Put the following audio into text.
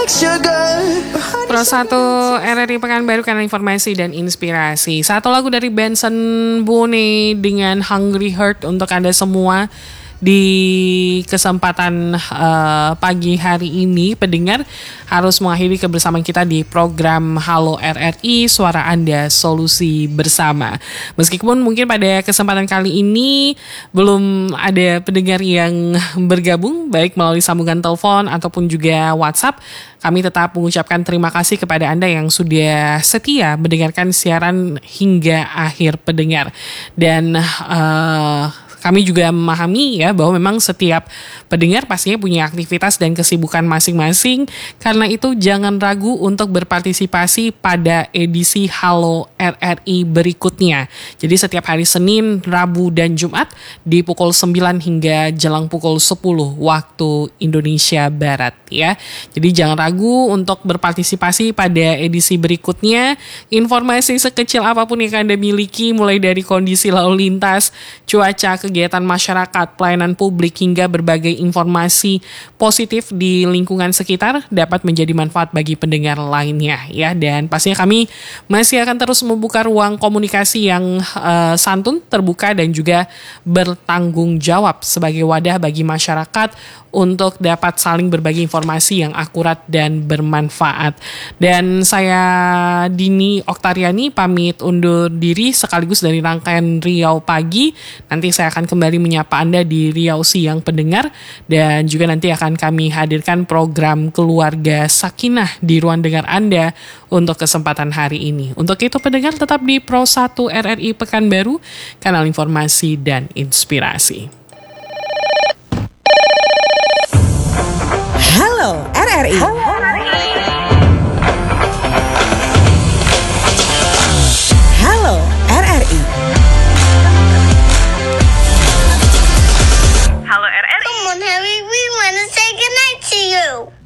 Pro 1 RRI Pekanbaru, kanal informasi dan inspirasi. Satu lagu dari Benson Boone dengan Hungry Heart untuk Anda semua di kesempatan pagi hari ini. Pendengar harus mengakhiri kebersamaan kita di program Halo RRI, Suara Anda, Solusi Bersama. Meskipun mungkin pada kesempatan kali ini belum ada pendengar yang bergabung, baik melalui sambungan telepon ataupun juga WhatsApp, kami tetap mengucapkan terima kasih kepada Anda yang sudah setia mendengarkan siaran hingga akhir pendengar. Dan kami juga memahami ya bahwa memang setiap pendengar pastinya punya aktivitas dan kesibukan masing-masing. Karena itu jangan ragu untuk berpartisipasi pada edisi Halo RRI berikutnya. Jadi setiap hari Senin, Rabu, dan Jumat di pukul 9 hingga jelang pukul 10 waktu Indonesia Barat ya. Jadi jangan ragu untuk berpartisipasi pada edisi berikutnya. Informasi sekecil apapun yang Anda miliki, mulai dari kondisi lalu lintas, cuaca, kegiatan masyarakat, pelayanan publik, hingga berbagai informasi positif di lingkungan sekitar dapat menjadi manfaat bagi pendengar lainnya ya. Dan pastinya kami masih akan terus membuka ruang komunikasi yang santun, terbuka, dan juga bertanggung jawab sebagai wadah bagi masyarakat untuk dapat saling berbagi informasi yang akurat dan bermanfaat. Dan saya Dini Oktariani pamit undur diri sekaligus dari rangkaian Riau Pagi. Nanti saya akan kembali menyapa Anda di Riau Siang pendengar, dan juga nanti akan kami hadirkan program Keluarga Sakinah di ruang dengar Anda untuk kesempatan hari ini. Untuk itu pendengar tetap di Pro 1 RRI Pekanbaru, kanal informasi dan inspirasi. Halo RRI. Halo RRI. Halo RRI. Come on, Harry, we want to say goodnight to you.